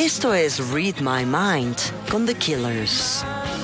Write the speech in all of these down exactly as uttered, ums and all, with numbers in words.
Esto es Read My Mind con The Killers.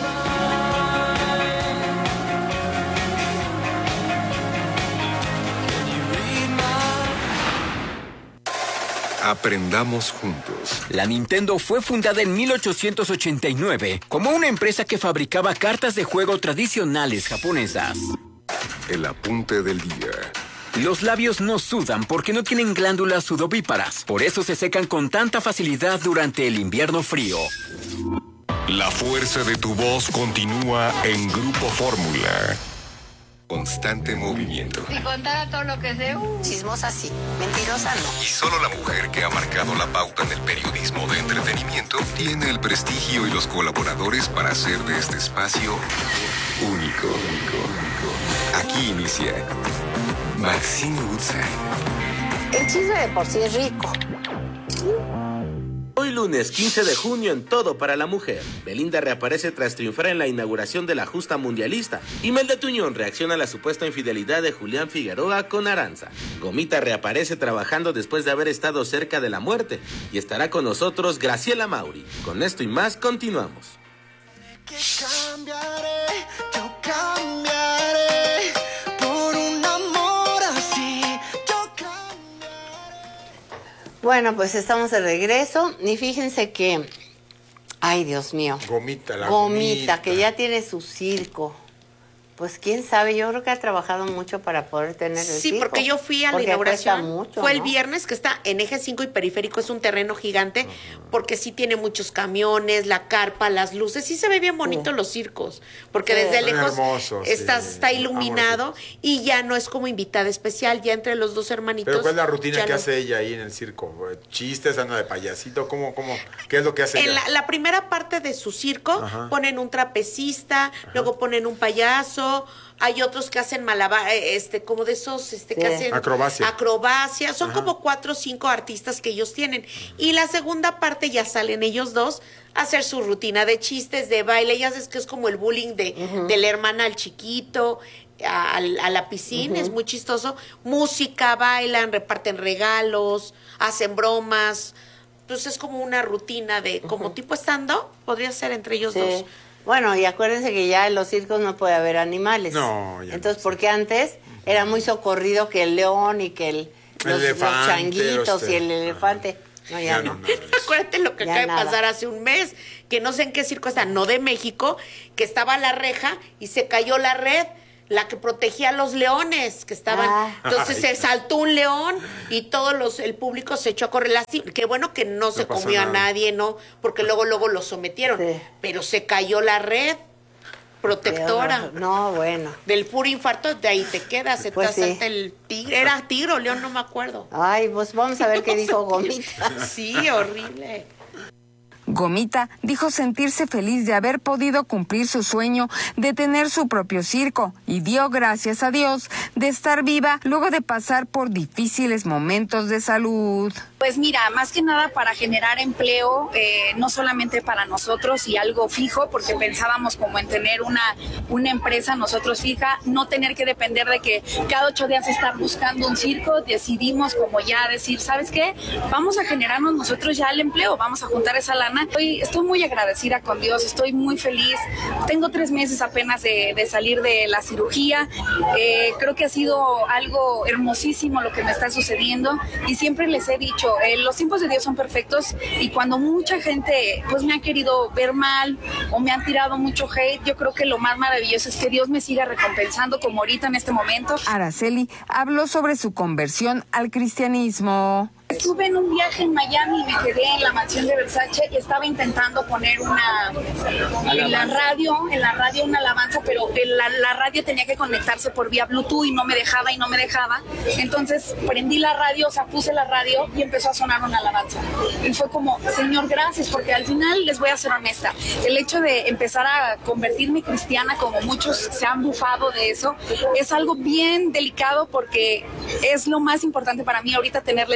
Aprendamos juntos. La Nintendo fue fundada en mil ochocientos ochenta y nueve como una empresa que fabricaba cartas de juego tradicionales japonesas. El apunte del día. Los labios no sudan porque no tienen glándulas sudovíparas. Por eso se secan con tanta facilidad durante el invierno frío. La fuerza de tu voz continúa en Grupo Fórmula. Constante movimiento. Si contara todo lo que sé, uh, Chismosa sí, mentirosa no. Y solo la mujer que ha marcado la pauta en el periodismo de entretenimiento tiene el prestigio y los colaboradores para hacer de este espacio único. Aquí inicia Maxine Woodside. El chisme de por sí es rico. Hoy lunes quince de junio en Todo para la Mujer. Belinda reaparece tras triunfar en la inauguración de la justa mundialista. Imelda Tuñón reacciona a la supuesta infidelidad de Julián Figueroa con Aranza. Gomita reaparece trabajando después de haber estado cerca de la muerte. Y estará con nosotros Graciela Mauri. Con esto y más continuamos. Que cambiaré, yo cambiaré por un amor así. Yo cambiaré. Bueno, pues estamos de regreso y fíjense que, ay Dios mío, Gomita, la Gomita, Gomita, que ya tiene su circo. Pues quién sabe, yo creo que ha trabajado mucho para poder tener el Sí, circo. porque yo fui a la Porque inauguración, cuesta mucho, fue el ¿no? viernes, que está en Eje cinco y Periférico, es un terreno gigante, porque sí tiene muchos camiones, la carpa, las luces, sí se ve bien bonito Sí. los circos, porque Sí. desde Son lejos hermosos, está, sí. está iluminado Vámonos. y ya no es como invitada especial, ya entre los dos hermanitos. Pero ¿cuál es la rutina ya que lo- hace ella ahí en el circo? ¿Chistes, anda de payasito? ¿Cómo, cómo? ¿Qué es lo que hace En ella? la, la primera parte de su circo Ajá. ponen un trapecista, luego ponen un payaso, hay otros que hacen malabar, eh, este, como de esos, este, que Sí. hacen Acrobacia. acrobacia. Son Ajá. como cuatro o cinco artistas que ellos tienen. Y la segunda parte ya salen ellos dos a hacer su rutina de chistes, de baile. Ya sabes que es como el bullying de, de la hermana al chiquito, a, a la piscina, es muy chistoso. Música, bailan, reparten regalos, hacen bromas. Entonces es como una rutina de, como tipo stand-up, podría ser entre ellos Sí. dos. Bueno, y acuérdense que ya en los circos no puede haber animales. No, ya no. Entonces, porque antes era muy socorrido que el león y que el, los, los elefante, changuitos los y el te- elefante. No, ya, Ya no. no, no. Acuérdate lo que Ya acaba nada. de pasar hace un mes, que no sé en qué circo está, no de México, que estaba la reja y se cayó la red, la que protegía a los leones que estaban. Ah. Entonces Ay. se saltó un león y todos los, el público se echó a correr. La- Qué bueno que no, se pasó comió a nada. nadie, ¿no? Porque luego, luego lo sometieron. Sí. Pero se cayó la red protectora. No, bueno. Del puro infarto, de ahí te quedas, se Pues te sí. asalta el tigre. Era tigre o león, no me acuerdo. Ay, pues vamos a ver qué dijo Gomita. Sí, horrible. Gomita dijo sentirse feliz de haber podido cumplir su sueño de tener su propio circo y dio gracias a Dios de estar viva luego de pasar por difíciles momentos de salud. Pues mira, más que nada para generar empleo, eh, no solamente para nosotros y algo fijo, porque pensábamos como en tener una, una empresa nosotros fija, no tener que depender de que cada ocho días estar buscando un circo, decidimos como ya decir, ¿sabes qué? Vamos a generarnos nosotros ya el empleo, vamos a juntar esa lana. Estoy, estoy muy agradecida con Dios, estoy muy feliz. Tengo tres meses apenas de, de salir de la cirugía. Eh, creo que ha sido algo hermosísimo lo que me está sucediendo y siempre les he dicho, eh, los tiempos de Dios son perfectos y cuando mucha gente pues me ha querido ver mal o me han tirado mucho hate, yo creo que lo más maravilloso es que Dios me siga recompensando como ahorita en este momento. Araceli habló sobre su conversión al cristianismo. Estuve en un viaje en Miami y me quedé en la mansión de Versace y estaba intentando poner una en la radio, en la radio una alabanza, pero en la, la radio tenía que conectarse por vía Bluetooth y no me dejaba y no me dejaba. Entonces prendí la radio, o sea, puse la radio y empezó a sonar una alabanza. Y fue como, Señor, gracias, porque al final les voy a ser honesta. El hecho de empezar a convertirme cristiana, como muchos se han bufado de eso, es algo bien delicado porque es lo más importante para mí ahorita tenerle temor a Dios.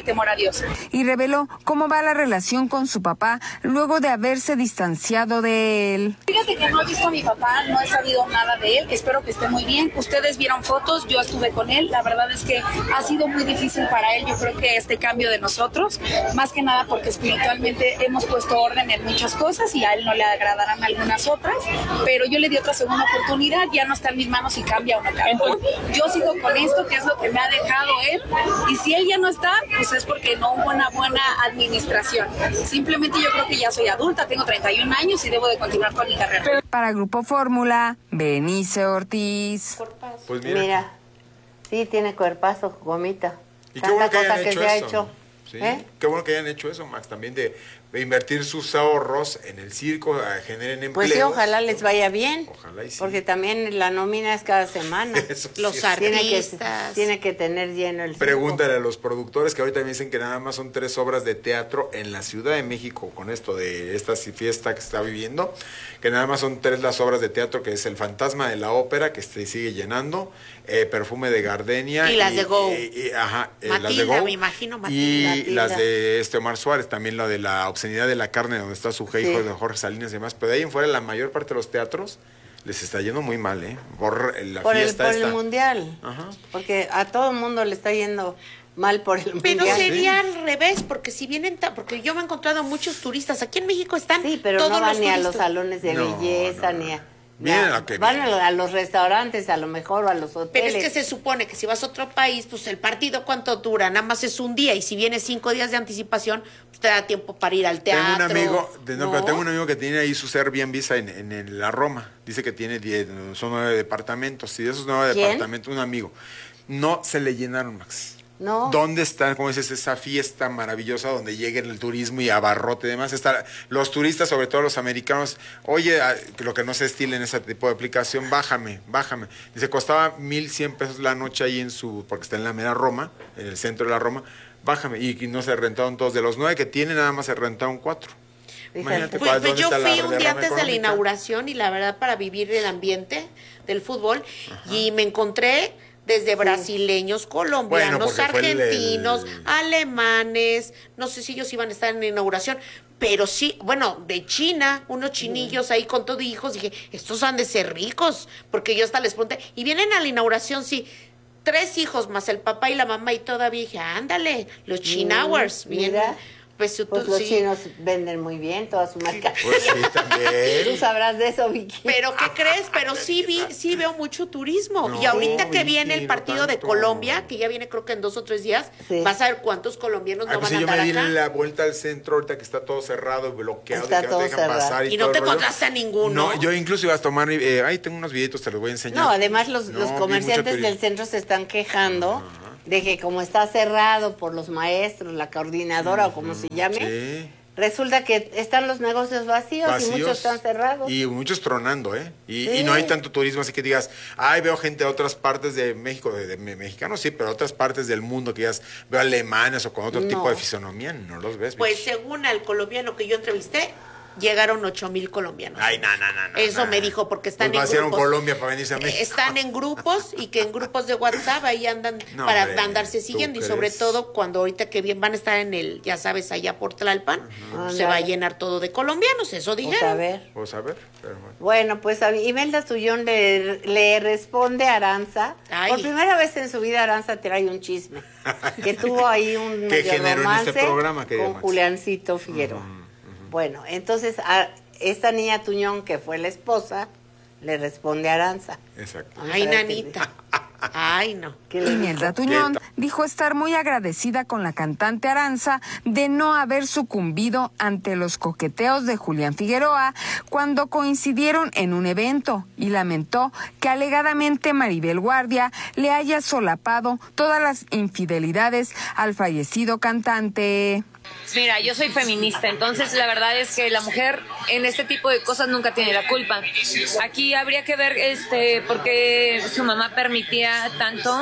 Dios. Y reveló cómo va la relación con su papá luego de haberse distanciado de él. Fíjate que no he visto a mi papá, no he sabido nada de él, espero que esté muy bien. Ustedes vieron fotos, yo estuve con él, la verdad es que ha sido muy difícil para él, yo creo que este cambio de nosotros, más que nada porque espiritualmente hemos puesto orden en muchas cosas y a él no le agradarán algunas otras, pero yo le di otra segunda oportunidad, ya no está en mis manos si cambia o no cambia. Yo sigo con esto, que es lo que me ha dejado él, y si él ya no está, pues es porque no hubo una buena administración. Simplemente yo creo que ya soy adulta, tengo treinta y un años y debo de continuar con mi carrera. Para Grupo Fórmula, Benice Ortiz. Pues mira. Mira, sí, tiene cuerpazo, Gomita. Y qué bueno Tanta que cosa hayan que hecho se ha eso. hecho. Sí, ¿Eh? qué bueno que hayan hecho eso, Max, también de, de invertir sus ahorros en el circo, a, generen empleos. Pues sí, ojalá les vaya bien. Ojalá y sí. Porque también la nómina es cada semana. Eso sí Los es artistas. Tiene que, tiene que tener lleno el circo. Pregúntale a los productores que ahorita me dicen que nada más son tres obras de teatro en la Ciudad de México con esto de esta fiesta que se está viviendo, que nada más son tres las obras de teatro, que es El Fantasma de la Ópera, que se sigue llenando, eh, Perfume de Gardenia. Y las de Go. Y, y- ajá, eh, Matilda, las de Go. me imagino, Y Matilda. Matilda. las de este Omar Suárez, también la de la obscenidad de la carne, donde está su Sí. hijo de Jorge Salinas y demás. Pero de ahí en fuera, la mayor parte de los teatros les está yendo muy mal, ¿eh? Por la Por, el, fiesta por esta. el mundial. Ajá. Porque a todo el mundo le está yendo mal por el Pero mundial. sería al revés, porque si vienen, ta- porque yo me he encontrado muchos turistas, aquí en México están Sí, pero todos no van los ni a turistas. los salones de No, belleza, no, no. ni a... Vienen na- a que van vienen. a, a los restaurantes, a lo mejor, o a los Pero hoteles. es que se supone que si vas a otro país, pues el partido cuánto dura, nada más es un día, y si vienes cinco días de anticipación, pues te da tiempo para ir al teatro. Tengo un amigo, de- no, ¿no? pero tengo un amigo que tiene ahí sus Airbnb en, en, en la Roma. Dice que tiene diez, son nueve departamentos. Y de esos nueve ¿Quién? departamentos, un amigo. No se le llenaron, Max. No. ¿Dónde está, como dices, esa fiesta maravillosa donde llega el turismo y abarrote y demás? Está, los turistas, sobre todo los americanos, oye, a- que lo que no se estila en ese tipo de aplicación, bájame, bájame. Dice, costaba mil cien pesos la noche ahí en su, porque está en la mera Roma, en el centro de la Roma, bájame. Y, y no se rentaron todos. De los nueve que tiene, nada más se rentaron cuatro. Imagínate, Pues, ¿cuál- pues dónde yo está la fui un día derrama antes de la económica? inauguración y la verdad para vivir el ambiente del fútbol y me encontré desde brasileños, colombianos, Bueno, porque fue el- argentinos, el- alemanes, no sé si ellos iban a estar en la inauguración, pero sí, bueno, de China, unos chinillos ahí con todo hijos, dije, estos han de ser ricos, porque yo hasta les pregunté, y vienen a la inauguración, sí, tres hijos más el papá y la mamá y todavía dije, ándale, los Chinowers, Mm, bien, mira. pues, tú- Pues los sí. chinos venden muy bien toda su marca. Pues sí, también. Tú sabrás de eso, Vicky. Pero ¿qué crees? Pero sí vi, sí veo mucho turismo. No, y ahorita que Vicky, viene el no partido de tanto. Colombia, que ya viene creo que en dos o tres días, Sí. vas a ver cuántos colombianos Ay, no pues van si a yo andar me di acá. la vuelta al centro ahorita que está todo cerrado, bloqueado, Está y que no todo te dejan cerrado. pasar. Y, Y no todo te el rollo. encontraste a ninguno. No, yo incluso ibas a tomar, eh, ahí tengo unos videitos, te los voy a enseñar. No, además los, No, los vi comerciantes mucho del centro se están quejando de que como está cerrado por los maestros, la coordinadora o como se llame, Sí. resulta que están los negocios vacíos, y muchos están cerrados. Y muchos tronando, ¿eh? Y, Sí. y no hay tanto turismo, así que digas, ay, veo gente de otras partes de México, de, de me- mexicanos sí, pero otras partes del mundo que digas, veo alemanes o con otro No. tipo de fisonomía, no los ves. Pues Vicky. según al colombiano que yo entrevisté, llegaron ocho mil colombianos. Ay, no, no, no, no. Eso no. me dijo, porque están Pues en vaciaron grupos. Colombia para venirse a México. Están en grupos y que en grupos de WhatsApp ahí andan No, para hombre, andarse ¿tú siguiendo y sobre crees? todo cuando ahorita que bien van a estar en el, ya sabes, allá por Tlalpan, se va a Ándale. llenar todo de colombianos, eso Pues a dijeron. ver. Vamos a ver, pero bueno. Bueno, pues a Imelda Tullón le, le responde a Aranza. Ay. Por primera vez en su vida Aranza trae un chisme. Que tuvo ahí un ¿Qué medio generó en romance este programa, querida con Max? Juliancito Figueroa. Bueno, entonces a esta niña Tuñón, que fue la esposa, le responde a Aranza. Exacto. Vamos Ay, a ver qué nanita. Ay, no. ¿Qué le Imelda Tuñón dijo estar muy agradecida con la cantante Aranza de no haber sucumbido ante los coqueteos de Julián Figueroa cuando coincidieron en un evento y lamentó que alegadamente Maribel Guardia le haya solapado todas las infidelidades al fallecido cantante. Mira, yo soy feminista, entonces la verdad es que la mujer en este tipo de cosas nunca tiene la culpa. Aquí habría que ver este por qué su mamá permitía tanto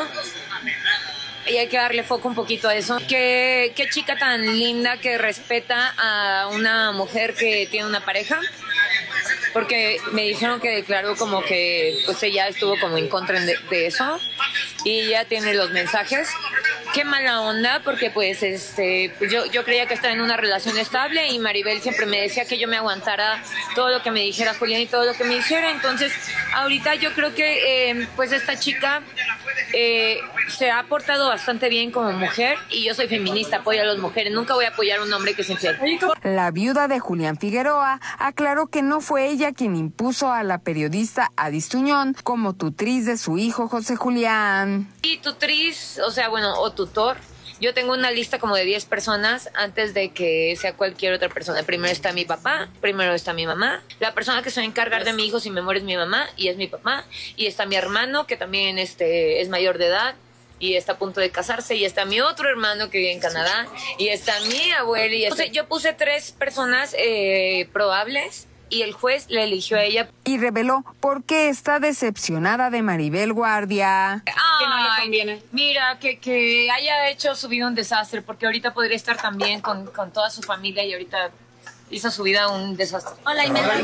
y hay que darle foco un poquito a eso. Qué, qué chica tan linda que respeta a una mujer que tiene una pareja, porque me dijeron que declaró como que pues ella estuvo como en contra de, de eso y ya tiene los mensajes. qué mala onda, porque pues este pues yo, yo creía que estaba en una relación estable y Maribel siempre me decía que yo me aguantara todo lo que me dijera Julián y todo lo que me hiciera. Entonces ahorita yo creo que eh, pues esta chica eh, se ha portado bastante bien como mujer, y yo soy feminista, apoyo a las mujeres, nunca voy a apoyar a un hombre que es infiel. La viuda de Julián Figueroa aclaró que no fue ella quien impuso a la periodista Adis Tuñón como tutriz de su hijo José Julián. Y tutriz, o sea, bueno, o tutor. Yo tengo una lista como de diez personas antes de que sea cualquier otra persona. Primero está mi papá, primero está mi mamá. La persona que se va a encargar de mi hijo si me muere es mi mamá y es mi papá. Y está mi hermano, que también este, es mayor de edad y está a punto de casarse. Y está mi otro hermano que vive en Canadá. Y está mi abuela. Y está... Yo puse tres personas eh, probables. Y el juez le eligió a ella. Y reveló por qué está decepcionada de Maribel Guardia. Ay, que no le conviene. Mira, que, que haya hecho su vida un desastre, porque ahorita podría estar también con, con toda su familia y ahorita hizo su vida un desastre. Hola, Imelda.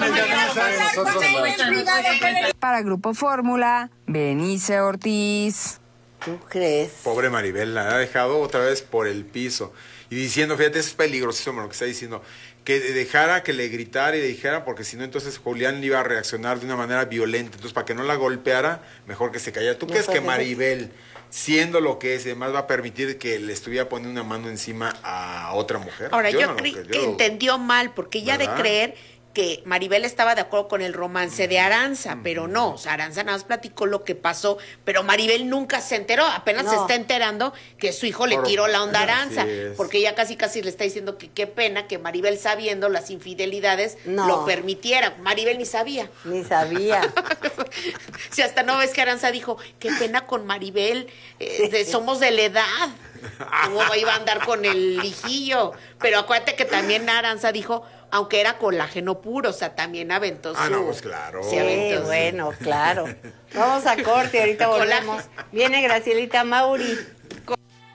Para Grupo Fórmula, Berenice Ortiz. ¿Tú crees? Pobre Maribel, la ha dejado otra vez por el piso. Y diciendo, fíjate, es peligrosísimo lo que está diciendo, que dejara que le gritara y le dijera, porque si no, entonces Julián iba a reaccionar de una manera violenta. Entonces, para que no la golpeara, mejor que se callara. ¿Tú crees que Maribel, siendo lo que es, además va a permitir que le estuviera poniendo una mano encima a otra mujer? Ahora, yo, yo no creí lo, yo que lo... entendió mal, porque ella ¿verdad? de creer que Maribel estaba de acuerdo con el romance de Aranza, pero no, o sea, Aranza nada más platicó lo que pasó, pero Maribel nunca se enteró, apenas No. se está enterando que su hijo le Por- tiró la onda a Aranza, así es. porque ella casi casi le está diciendo que qué pena que Maribel, sabiendo las infidelidades, No. lo permitiera. Maribel ni sabía. Ni sabía. Si hasta no ves que Aranza dijo, qué pena con Maribel, eh, de- somos de la edad. ¿Cómo iba a andar con el hijillo? Pero acuérdate que también Aranza dijo, aunque era colágeno puro, o sea, también aventó su... Ah, no, pues claro. Sí, Sí, aventó su- bueno, claro. Vamos a corte, ahorita volvemos. Viene Gracielita Mauri.